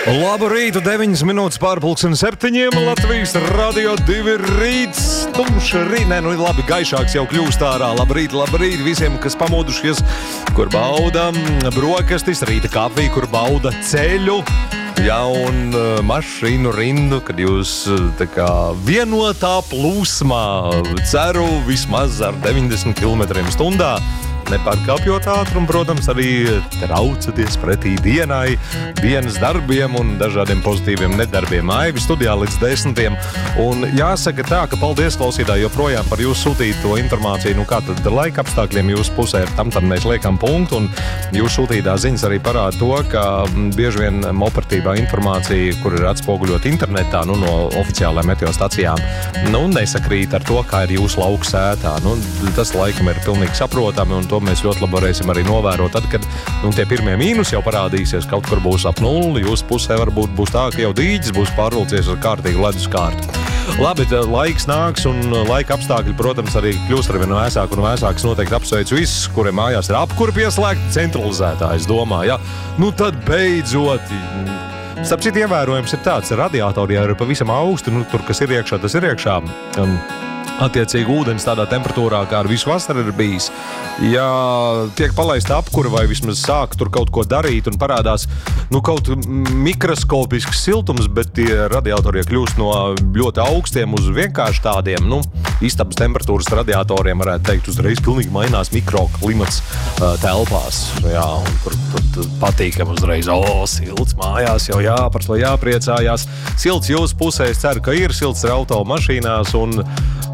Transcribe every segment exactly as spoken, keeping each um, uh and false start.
Labu rītu, deviņas minūtes pārpulksten septiņiem, Latvijas radio divi rīts, tumša rīt, nē, nu labi, gaišāks jau kļūst ārā, labrīt, labrīt visiem, kas pamodušies, kur bauda brokastis, rīta kafiju, kur bauda ceļu, ja, un uh, mašīnu rindu, kad jūs tā kā vienotā plūsmā, ceru vismaz ar deviņdesmit kilometriem stundā, nepārkāpjot ātrumu, protams, arī traucaties pretī dienai, dienas darbiem un dažādiem pozitīviem nedarbiem. Aivi studijā līdz desmitiem. Un jāsaka tā, ka paldies klausītāji joprojām par jūsu sūtīto informāciju. Nu kā tad laika apstākļiem jūsu pusē ir tam, tam mēs liekam punktu. Un jūsu sūtītā ziņas arī parāda to, ka bieži vien operatīvā informācija, kur ir atspoguļot internetā, nu no oficiālajām meteostacijām, nu nesakrīt ar to, kā ir jūsu lauku sētā. Nu, tas laikam ir pilnīgi saprotami un to mēs ļoti labi varēsim arī novērot. Tad, kad nu, tie pirmie mīnus jau parādīsies, kaut kur būs ap nulli, jūsu pusē varbūt būs tā, ka jau dīķis būs pārvilcies ar kārtīgu ledus kārtu. Labi, laiks nāks un laika apstākļi, protams, arī kļūst ar vien vēsāk un vēsāks. Noteikti apsveicu visus, kuriem mājās ir apkuri pieslēgti centralizētā, es domāju, ja? Nu tad beidzot. Starp citu ievērojums ir tāds, radiatori ir pavisam augsti, nu tur, kas ir iekšā, tas ir iekšā. Um, Attiecīgi ūdens tādā temperatūrā, kā ar visu vasaru ir bijis. Ja tiek palaista apkura vai vismaz sāk tur kaut ko darīt un parādās nu, kaut mikroskopisks siltums, bet tie radiatori kļūst no ļoti augstiem uz vienkārši tādiem, nu, istabas temperatūras radiatoriem, varētu teikt, uzreiz pilnīgi mainās mikroklimats uh, telpās. Jā, un tur, tur, tur patīkam uzreiz, o, silts mājās, jau jā, par to jāpriecājās. Silts jūsu pusē, es ceru, ka ir silts ar auto mašīnās un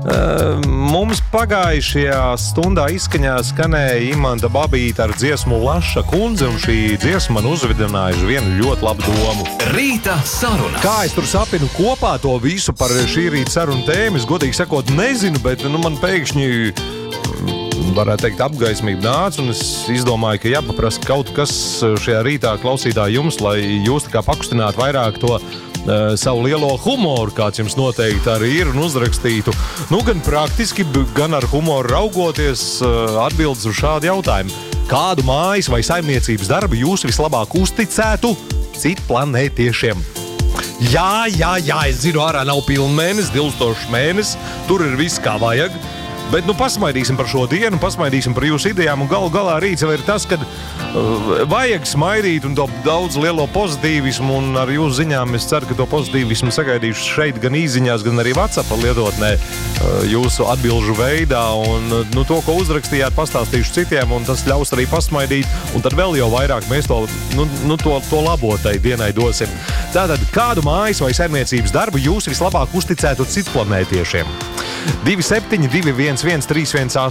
Uh, mums pagājušajā stundā izskaņā skanēja Imanta Babīta ar dziesmu Laša kundze, un šī dziesma man uzvidināja uz vienu ļoti labu domu. Rīta sarunas. Kā es tur sapinu kopā to visu par šī rīta sarunu tēmu, es godīgi sakot nezinu, bet nu, man pēkšņi varētu teikt apgaismība nāca, un es izdomāju, ka jāpaprasa kaut kas šajā rītā klausītāji jums, lai jūs tā kā pakustinātu vairāk to uh, savu lielo humoru, kāds jums noteikti arī ir, un uzrakstītu. Nu, gan praktiski, gan ar humoru raugoties uh, atbildes uz šādu jautājumu. Kādu mājas vai saimniecības darbu jūs vislabāk uzticētu citplanētiešiem? Jā, jā, jā, es zinu, ārā nav pilnmēnesis, dilstošs mēnesis, tur ir viss kā vajag. Bet nu pasmaidīsim par šo dienu, pasmaidīsim par jūsu idejām un galu galā rīts jau ir tas, kad uh, vajag smaidīt un to daudz lielo pozitīvismu un ar jūsu ziņām es ceru, ka to pozitīvismu sagaidīšu šeit gan īziņās, gan arī WhatsApp lietotnē uh, jūsu atbilžu veidā un nu, to, ko uzrakstījāt, pastāstīšu citiem un tas ļaus arī pasmaidīt un tad vēl jau vairāk mēs to, nu, nu, to, to labotai dienai dosim. Tātad, kādu mājas vai saimniecības darbu jūs vislabāk uzticētu citplanētiešiem? divi septiņi divi viens viens trīs viens